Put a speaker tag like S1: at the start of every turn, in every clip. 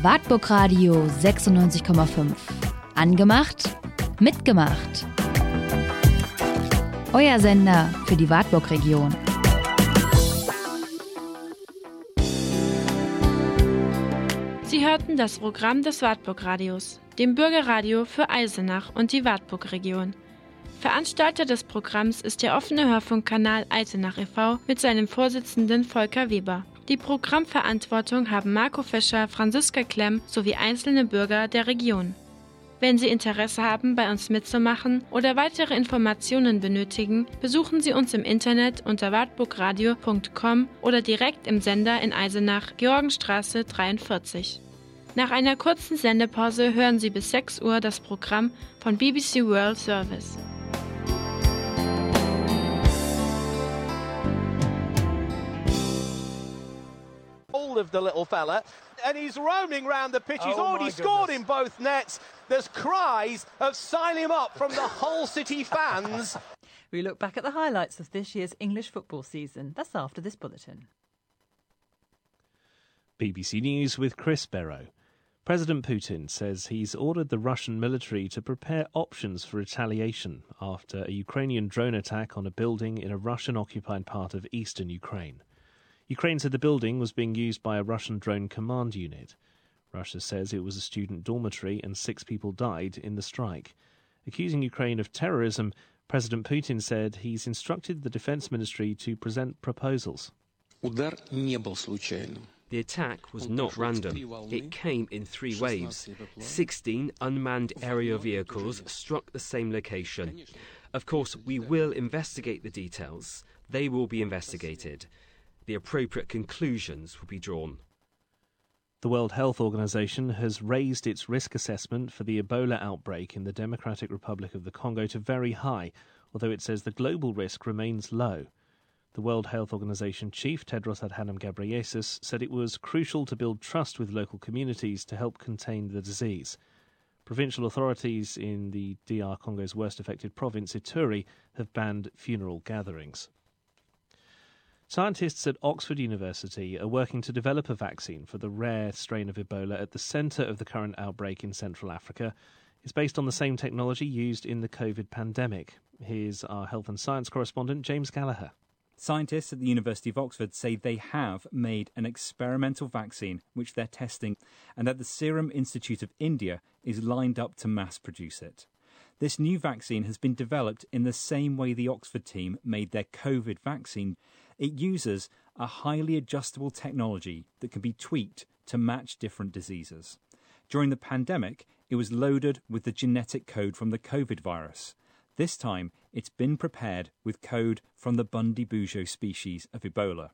S1: Wartburg Radio 96,5. Angemacht, mitgemacht. Euer Sender für die Wartburg-Region.
S2: Sie hörten das Programm des Wartburg-Radios, dem Bürgerradio für Eisenach und die Wartburg-Region. Veranstalter des Programms ist der offene Hörfunkkanal Eisenach e.V. mit seinem Vorsitzenden Volker Weber. Die Programmverantwortung haben Marco Fischer, Franziska Klemm sowie einzelne Bürger der Region. Wenn Sie Interesse haben, bei uns mitzumachen oder weitere Informationen benötigen, besuchen Sie uns im Internet unter wartburgradio.com oder direkt im Sender in Eisenach, Georgenstraße 43. Nach einer kurzen Sendepause hören Sie bis 6 Uhr das Programm von BBC World Service.
S3: Of the little fella, and he's roaming round the pitch. He's already scored in both nets. There's cries of sign him up from the Hull City fans.
S4: We look back at the highlights of this year's English football season. That's after this bulletin.
S5: BBC News with Chris Barrow. President Putin says he's ordered the Russian military to prepare options for retaliation after a Ukrainian drone attack on a building in a Russian-occupied part of eastern Ukraine. Ukraine said the building was being used by a Russian drone command unit. Russia says it was a student dormitory and 6 people died in the strike. Accusing Ukraine of terrorism, President Putin said he's instructed the defense ministry to present proposals.
S6: The attack was not random. It came in 3 waves. 16 unmanned aerial vehicles struck the same location. Of course, we will investigate the details. They will be investigated. The appropriate conclusions will be drawn.
S5: The World Health Organization has raised its risk assessment for the Ebola outbreak in the Democratic Republic of the Congo to very high, although it says the global risk remains low. The World Health Organization chief, Tedros Adhanom Ghebreyesus, said it was crucial to build trust with local communities to help contain the disease. Provincial authorities in the DR Congo's worst affected province, Ituri, have banned funeral gatherings. Scientists at Oxford University are working to develop a vaccine for the rare strain of Ebola at the centre of the current outbreak in Central Africa. It's based on the same technology used in the COVID pandemic. Here's our health and science correspondent, James Gallagher.
S7: Scientists at the University of Oxford say they have made an experimental vaccine which they're testing, and that the Serum Institute of India is lined up to mass produce it. This new vaccine has been developed in the same way the Oxford team made their COVID vaccine. It uses a highly adjustable technology that can be tweaked to match different diseases. During the pandemic, it was loaded with the genetic code from the COVID virus. This time, it's been prepared with code from the Bundibugyo species of Ebola.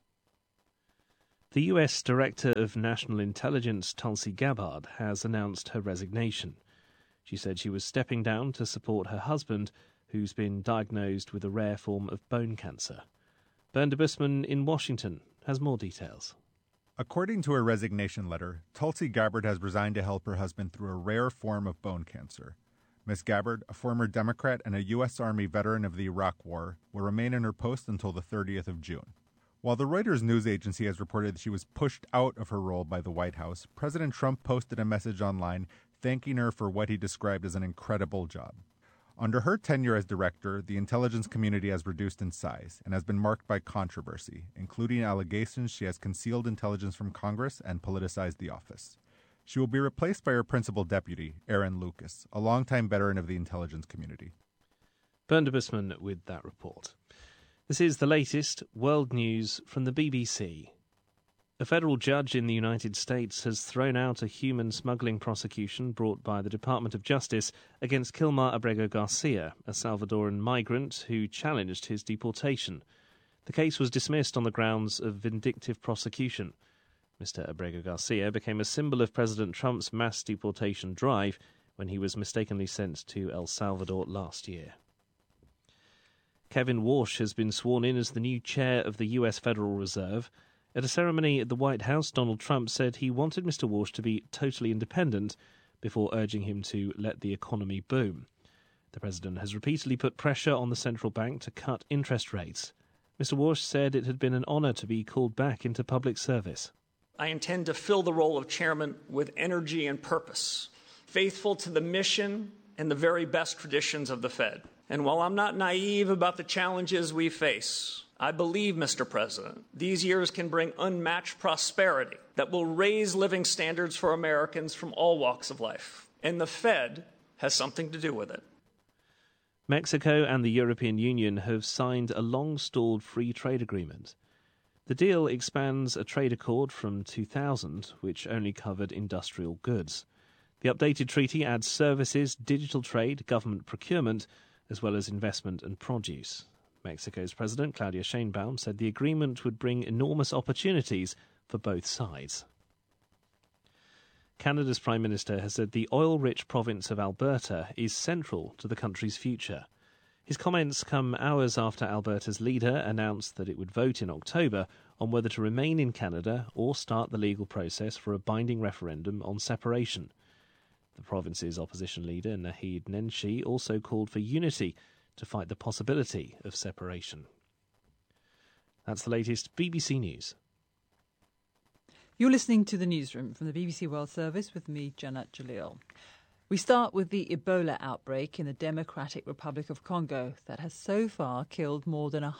S5: The US Director of National Intelligence, Tulsi Gabbard, has announced her resignation. She said she was stepping down to support her husband, who's been diagnosed with a rare form of bone cancer. Bernd Busman in Washington has more details.
S8: According to her resignation letter, Tulsi Gabbard has resigned to help her husband through a rare form of bone cancer. Ms. Gabbard, a former Democrat and a U.S. Army veteran of the Iraq War, will remain in her post until the 30th of June. While the Reuters news agency has reported that she was pushed out of her role by the White House, President Trump posted a message online thanking her for what he described as an incredible job. Under her tenure as director, the intelligence community has reduced in size and has been marked by controversy, including allegations she has concealed intelligence from Congress and politicized the office. She will be replaced by her principal deputy, Aaron Lucas, a longtime veteran of the intelligence community.
S5: Bernd Busman with that report. This is the latest world news from the BBC. A federal judge in the United States has thrown out a human smuggling prosecution brought by the Department of Justice against Kilmar Abrego Garcia, a Salvadoran migrant who challenged his deportation. The case was dismissed on the grounds of vindictive prosecution. Mr. Abrego Garcia became a symbol of President Trump's mass deportation drive when he was mistakenly sent to El Salvador last year. Kevin Warsh has been sworn in as the new chair of the U.S. Federal Reserve. At a ceremony at the White House, Donald Trump said he wanted Mr. Warsh to be totally independent before urging him to let the economy boom. The president has repeatedly put pressure on the central bank to cut interest rates. Mr. Warsh said it had been an honour to be called back into public service.
S9: I intend to fill the role of chairman with energy and purpose, faithful to the mission and the very best traditions of the Fed. And while I'm not naive about the challenges we face, I believe, Mr. President, these years can bring unmatched prosperity that will raise living standards for Americans from all walks of life. And the Fed has something to do with it.
S5: Mexico and the European Union have signed a long-stalled free trade agreement. The deal expands a trade accord from 2000, which only covered industrial goods. The updated treaty adds services, digital trade, government procurement, as well as investment and produce. Mexico's President, Claudia Sheinbaum, said the agreement would bring enormous opportunities for both sides. Canada's Prime Minister has said the oil-rich province of Alberta is central to the country's future. His comments come hours after Alberta's leader announced that it would vote in October on whether to remain in Canada or start the legal process for a binding referendum on separation. The province's opposition leader, Naheed Nenshi, also called for unity to fight the possibility of separation. That's the latest BBC News.
S4: You're listening to the newsroom from the BBC World Service with me, Janat Jalil. We start with the Ebola outbreak in the Democratic Republic of Congo that has so far killed more than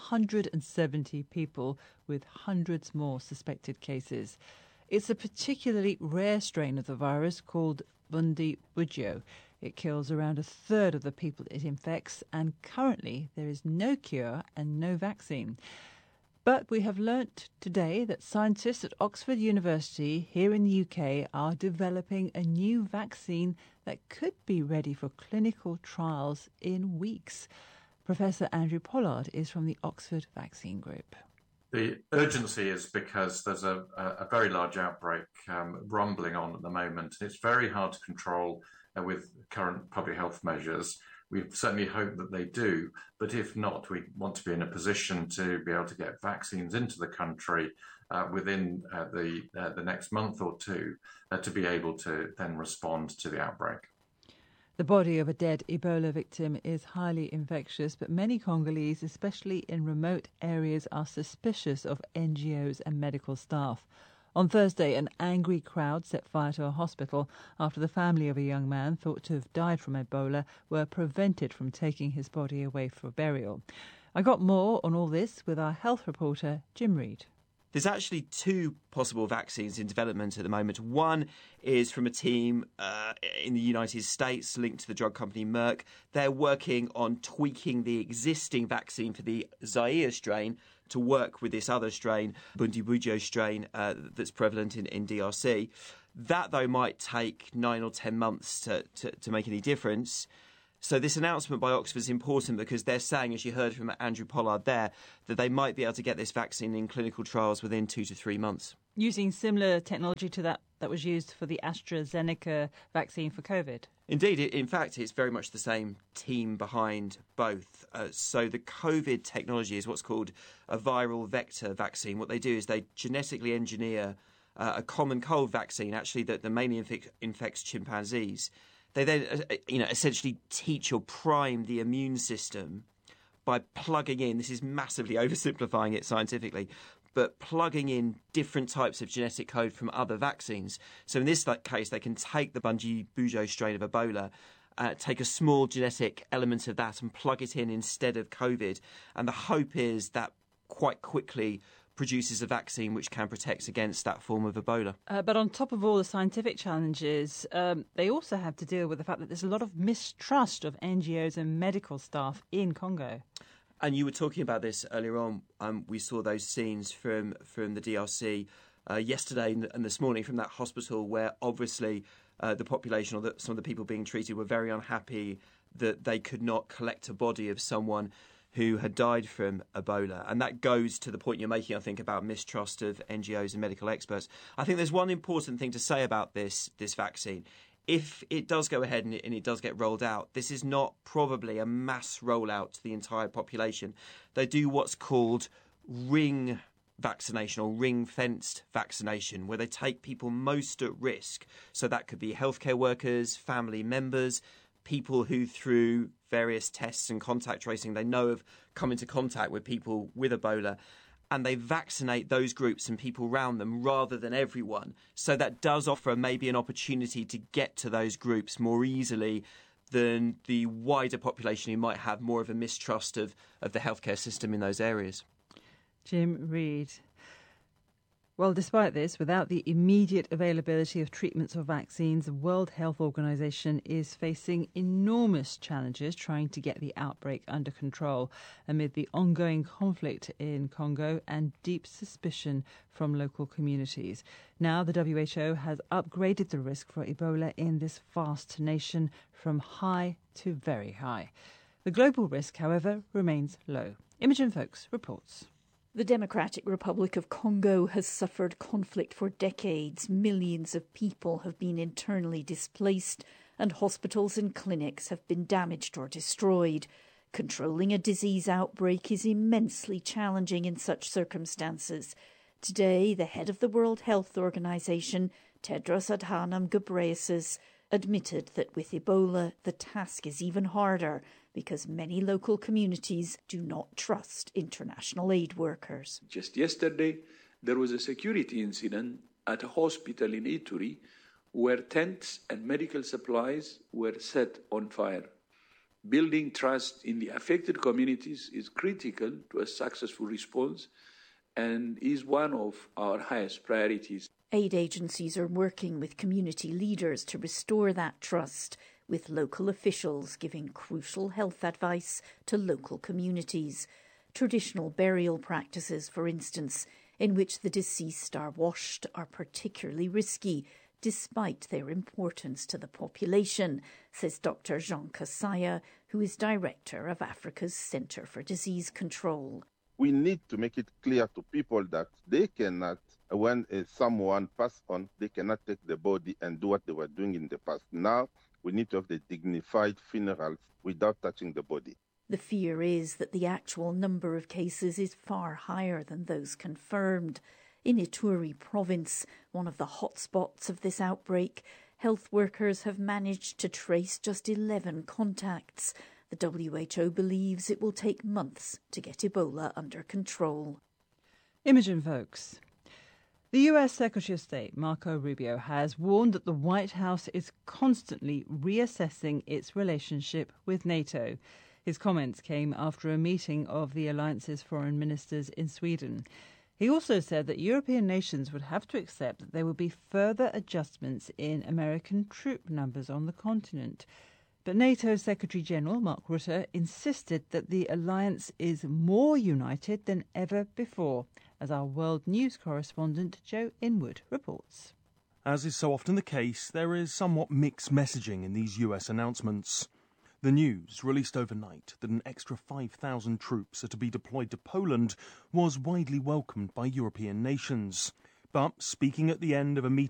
S4: 170 people, with hundreds more suspected cases. It's a particularly rare strain of the virus called Bundibugyo. It kills around a third of the people it infects, and currently there is no cure and no vaccine. But we have learnt today that scientists at Oxford University here in the UK are developing a new vaccine that could be ready for clinical trials in weeks. Professor Andrew Pollard is from the Oxford Vaccine Group.
S10: The urgency is because there's a very large outbreak rumbling on at the moment. It's very hard to control with current public health measures. We certainly hope that they do, but if not, we want to be in a position to be able to get vaccines into the country within the next month or two to be able to then respond to the outbreak.
S4: The body of a dead Ebola victim is highly infectious, but many Congolese, especially in remote areas, are suspicious of NGOs and medical staff. On Thursday, an angry crowd set fire to a hospital after the family of a young man thought to have died from Ebola were prevented from taking his body away for burial. I got more on all this with our health reporter, Jim Reid.
S11: There's actually two possible vaccines in development at the moment. One is from a team in the United States linked to the drug company Merck. They're working on tweaking the existing vaccine for the Zaire strain to work with this other strain, Bundibugyo strain, that's prevalent in DRC. That, though, might take 9 or 10 months to make any difference. So this announcement by Oxford is important because they're saying, as you heard from Andrew Pollard there, that they might be able to get this vaccine in clinical trials within 2 to 3 months.
S4: Using similar technology to that was used for the AstraZeneca vaccine for COVID.
S11: Indeed, in fact, it's very much the same team behind both. So the COVID technology is what's called a viral vector vaccine. What they do is they genetically engineer a common cold vaccine, actually, that mainly infects chimpanzees. They then, essentially teach or prime the immune system by plugging in, this is massively oversimplifying it scientifically, but plugging in different types of genetic code from other vaccines. So in this case, they can take the Bundibugyo strain of Ebola, take a small genetic element of that and plug it in instead of COVID. And the hope is that quite quickly produces a vaccine which can protect against that form of Ebola.
S4: But on top of all the scientific challenges, they also have to deal with the fact that there's a lot of mistrust of NGOs and medical staff in Congo.
S11: And you were talking about this earlier on. We saw those scenes from the DRC yesterday and this morning from that hospital where obviously the population or some of the people being treated were very unhappy that they could not collect a body of someone who had died from Ebola. And that goes to the point you're making, I think, about mistrust of NGOs and medical experts. I think there's one important thing to say about this vaccine. If it does go ahead and it does get rolled out, this is not probably a mass rollout to the entire population. They do what's called ring vaccination or ring-fenced vaccination, where they take people most at risk. So that could be healthcare workers, family members, people who through various tests and contact tracing they know have come into contact with people with Ebola, and they vaccinate those groups and people around them rather than everyone. So that does offer maybe an opportunity to get to those groups more easily than the wider population who might have more of a mistrust of the healthcare system in those areas.
S4: Jim Reid. Well, despite this, without the immediate availability of treatments or vaccines, the World Health Organization is facing enormous challenges trying to get the outbreak under control amid the ongoing conflict in Congo and deep suspicion from local communities. Now the WHO has upgraded the risk for Ebola in this vast nation from high to very high. The global risk, however, remains low. Imogen Foulkes reports.
S12: The Democratic Republic of Congo has suffered conflict for decades. Millions of people have been internally displaced, and hospitals and clinics have been damaged or destroyed. Controlling a disease outbreak is immensely challenging in such circumstances. Today, the head of the World Health Organization, Tedros Adhanom Ghebreyesus, admitted that with Ebola, the task is even harder because many local communities do not trust international aid workers.
S13: Just yesterday, there was a security incident at a hospital in Ituri where tents and medical supplies were set on fire. Building trust in the affected communities is critical to a successful response and is one of our highest priorities.
S12: Aid agencies are working with community leaders to restore that trust, with local officials giving crucial health advice to local communities. Traditional burial practices, for instance, in which the deceased are washed, are particularly risky, despite their importance to the population, says Dr. Jean Kassaya, who is director of Africa's Centre for Disease Control.
S14: We need to make it clear to people that they cannot, when someone passes on, they cannot take the body and do what they were doing in the past. Now, we need to have the dignified funerals without touching the body.
S12: The fear is that the actual number of cases is far higher than those confirmed. In Ituri province, one of the hotspots of this outbreak, health workers have managed to trace just 11 contacts. The WHO believes it will take months to get Ebola under control.
S4: Imogen Foulkes. The US Secretary of State, Marco Rubio, has warned that the White House is constantly reassessing its relationship with NATO. His comments came after a meeting of the alliance's foreign ministers in Sweden. He also said that European nations would have to accept that there would be further adjustments in American troop numbers on the continent. But NATO Secretary General Mark Rutte insisted that the alliance is more united than ever before, as our world news correspondent Joe Inwood reports.
S15: As is so often the case, there is somewhat mixed messaging in these US announcements. The news, released overnight, that an extra 5,000 troops are to be deployed to Poland was widely welcomed by European nations. But speaking at the end of a meeting